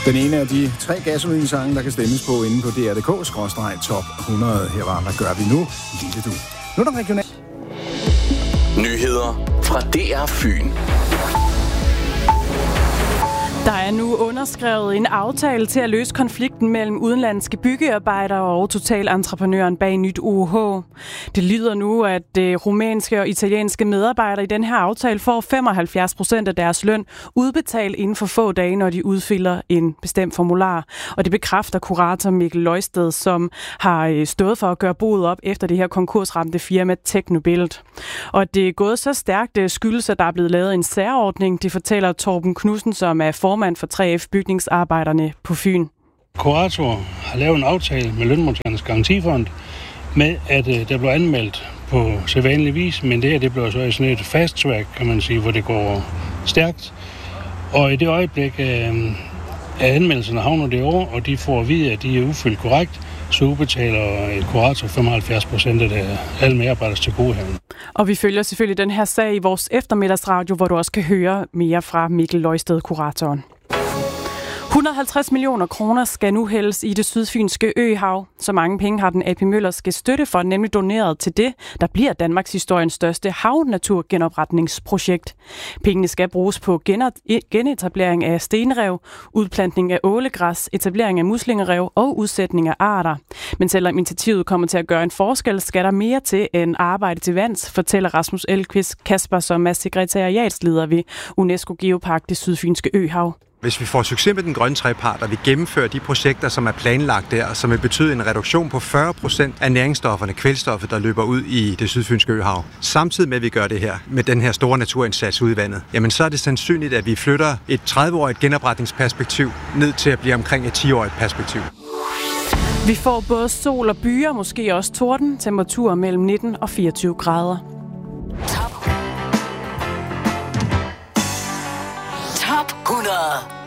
Den ene af de 3 gasolinsange, der kan stemmes på inde på dr.dk/top 100. Her var, hvad gør vi nu? Lille du. Nu er der regional. Nyheder fra DR Fyn. Der er nu underskrevet en aftale til at løse konflikten mellem udenlandske byggearbejdere og totalentreprenøren bag Nyt OH. Det lyder nu, at rumænske og italienske medarbejdere i den her aftale får 75% af deres løn udbetalt inden for få dage, når de udfylder en bestemt formular. Og det bekræfter kurator Mikkel Løjsted, som har stået for at gøre boet op efter det her konkursramte firma Teknobild. Og det er gået så stærkt skyldes, at der er blevet lavet en særordning. Det fortæller Torben Knudsen, som er formand for 3F Bygningsarbejderne på Fyn. Kurator har lavet en aftale med Lønmodtagernes Garantifond med, at der blev anmeldt på sædvanlig vis, men det her det blev så i sådan et fast track, kan man sige, hvor det går stærkt. Og i det øjeblik af anmeldelserne havner det over, og de får at vide, at de er udfyldt korrekt, så udbetaler et kurator 75% af alle medarbejders tilgodehavende. Og vi følger selvfølgelig den her sag i vores eftermiddagsradio, hvor du også kan høre mere fra Mikkel Løjsted, kuratoren. 150 millioner kroner skal nu hældes i det sydfynske øhav. Så mange penge har den AP Møllerske Støttefond nemlig doneret til det, der bliver Danmarks historiens største havnaturgenopretningsprojekt. Pengene skal bruges på genetablering af stenrev, udplantning af ålegræs, etablering af muslingerev og udsætning af arter. Men selvom initiativet kommer til at gøre en forskel, skal der mere til end arbejde til vands, fortæller Rasmus Elkvist Kasper, som er sekretariatsleder ved UNESCO Geopark, det sydfynske øhav. Hvis vi får succes med den grønne trepart, og vi gennemfører de projekter, som er planlagt der, som vil betyde en reduktion på 40% af næringsstofferne, kvælstoffet, der løber ud i det sydfynske øhav, samtidig med, at vi gør det her med den her store naturindsats ude i vandet, jamen så er det sandsynligt, at vi flytter et 30-årigt genopretningsperspektiv ned til at blive omkring et 10-årigt perspektiv. Vi får både sol og byer, måske også torden, temperaturer mellem 19 og 24 grader. Top 100.